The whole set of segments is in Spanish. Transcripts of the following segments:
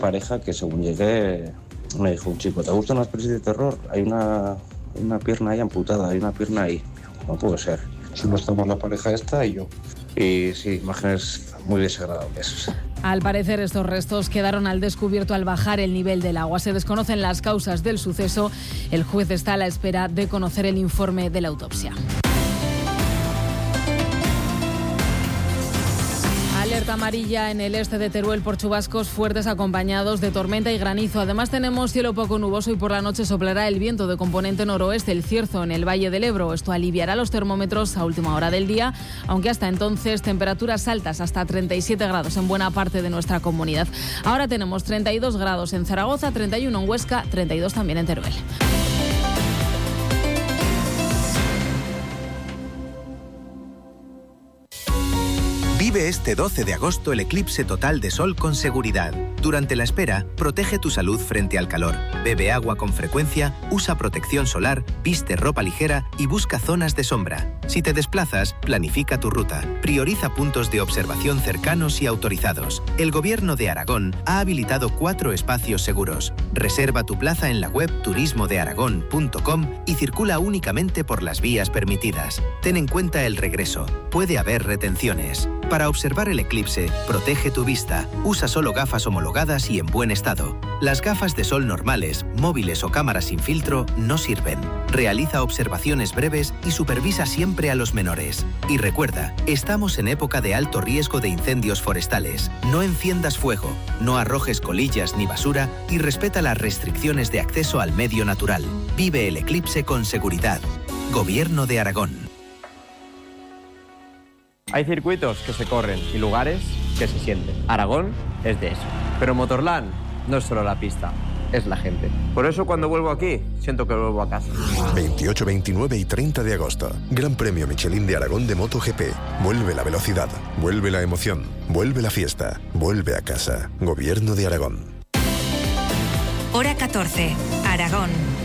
pareja que según llegué me dijo un chico, ¿te gustan las pelis de terror? Hay una pierna ahí amputada, hay una pierna ahí. No puede ser. Solo estamos la pareja esta y yo. Y sí, imágenes muy desagradables. Al parecer, estos restos quedaron al descubierto al bajar el nivel del agua. Se desconocen las causas del suceso. El juez está a la espera de conocer el informe de la autopsia. Alerta amarilla en el este de Teruel por chubascos fuertes acompañados de tormenta y granizo. Además tenemos cielo poco nuboso y por la noche soplará el viento de componente noroeste, el cierzo en el Valle del Ebro. Esto aliviará los termómetros a última hora del día, aunque hasta entonces temperaturas altas hasta 37 grados en buena parte de nuestra comunidad. Ahora tenemos 32 grados en Zaragoza, 31 en Huesca, 32 también en Teruel. Vive este 12 de agosto el eclipse total de sol con seguridad. Durante la espera, protege tu salud frente al calor. Bebe agua con frecuencia, usa protección solar, viste ropa ligera y busca zonas de sombra. Si te desplazas, planifica tu ruta. Prioriza puntos de observación cercanos y autorizados. El Gobierno de Aragón ha habilitado 4 espacios seguros. Reserva tu plaza en la web turismodearagón.com y circula únicamente por las vías permitidas. Ten en cuenta el regreso. Puede haber retenciones. Para observar el eclipse, protege tu vista. Usa solo gafas homologadas y en buen estado. Las gafas de sol normales, móviles o cámaras sin filtro no sirven. Realiza observaciones breves y supervisa siempre a los menores. Y recuerda, estamos en época de alto riesgo de incendios forestales. No enciendas fuego, no arrojes colillas ni basura y respeta las restricciones de acceso al medio natural. Vive el eclipse con seguridad. Gobierno de Aragón. Hay circuitos que se corren y lugares que se sienten. Aragón es de eso. Pero Motorland no es solo la pista, es la gente. Por eso cuando vuelvo aquí, siento que vuelvo a casa. 28, 29 y 30 de agosto. Gran Premio Michelin de Aragón de MotoGP. Vuelve la velocidad, vuelve la emoción, vuelve la fiesta, vuelve a casa. Gobierno de Aragón. Hora 14, Aragón.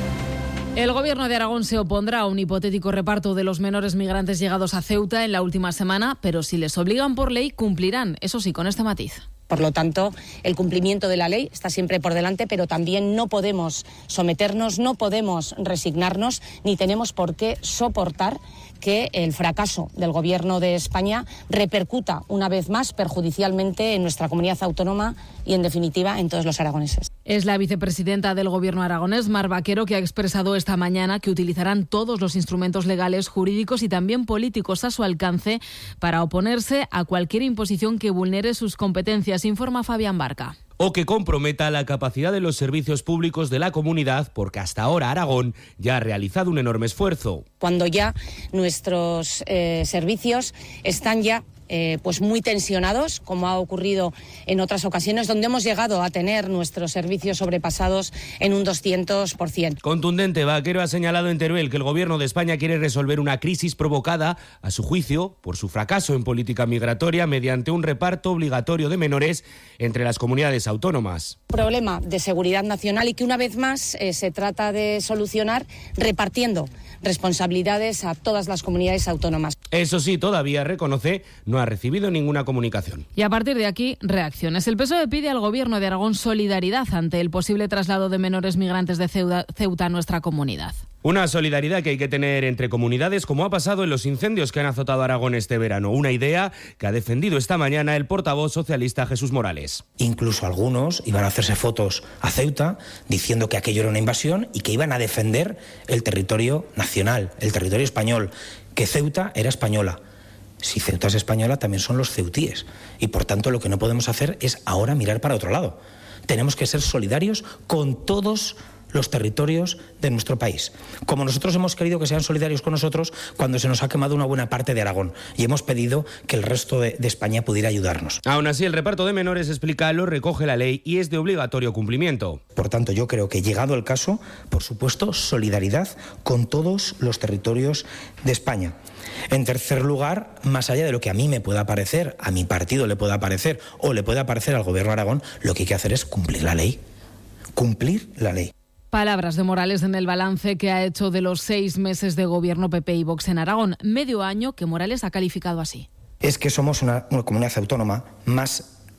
El Gobierno de Aragón se opondrá a un hipotético reparto de los menores migrantes llegados a Ceuta en la última semana, pero si les obligan por ley, cumplirán, eso sí, con este matiz. Por lo tanto, el cumplimiento de la ley está siempre por delante, pero también no podemos someternos, no podemos resignarnos, ni tenemos por qué soportar que el fracaso del Gobierno de España repercuta una vez más perjudicialmente en nuestra comunidad autónoma y, en definitiva, en todos los aragoneses. Es la vicepresidenta del Gobierno aragonés, Mar Vaquero, que ha expresado esta mañana que utilizarán todos los instrumentos legales, jurídicos y también políticos a su alcance para oponerse a cualquier imposición que vulnere sus competencias, informa Fabián Barca. O que comprometa la capacidad de los servicios públicos de la comunidad, porque hasta ahora Aragón ya ha realizado un enorme esfuerzo. Cuando ya nuestros servicios están ya pues muy tensionados, como ha ocurrido en otras ocasiones, donde hemos llegado a tener nuestros servicios sobrepasados en un 200%. Contundente, Vaquero ha señalado en Teruel que el Gobierno de España quiere resolver una crisis provocada, a su juicio, por su fracaso en política migratoria mediante un reparto obligatorio de menores entre las comunidades autónomas. Problema de seguridad nacional y que una vez más se trata de solucionar repartiendo responsabilidades a todas las comunidades autónomas. Eso sí, todavía reconoce, no ha recibido ninguna comunicación. Y a partir de aquí, reacciones. El PSOE pide al Gobierno de Aragón solidaridad ante el posible traslado de menores migrantes de Ceuta a nuestra comunidad. Una solidaridad que hay que tener entre comunidades, como ha pasado en los incendios que han azotado Aragón este verano. Una idea que ha defendido esta mañana el portavoz socialista Jesús Morales. Incluso algunos iban a hacerse fotos a Ceuta diciendo que aquello era una invasión y que iban a defender el territorio nacional, el territorio español, que Ceuta era española. Si Ceuta es española, también son los ceutíes. Y por tanto lo que no podemos hacer es ahora mirar para otro lado. Tenemos que ser solidarios con todos los territorios de nuestro país. Como nosotros hemos querido que sean solidarios con nosotros cuando se nos ha quemado una buena parte de Aragón y hemos pedido que el resto de España pudiera ayudarnos. Aún así, el reparto de menores, explica, lo recoge la ley y es de obligatorio cumplimiento. Por tanto, yo creo que llegado el caso, por supuesto, solidaridad con todos los territorios de España. En tercer lugar, más allá de lo que a mí me pueda parecer, a mi partido le pueda parecer o le pueda parecer al Gobierno de Aragón, lo que hay que hacer es cumplir la ley. Cumplir la ley. Palabras de Morales en el balance que ha hecho de los 6 meses de gobierno PP y Vox en Aragón. Medio año que Morales ha calificado así. Es que somos una comunidad autónoma más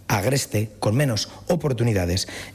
agreste, con menos oportunidades,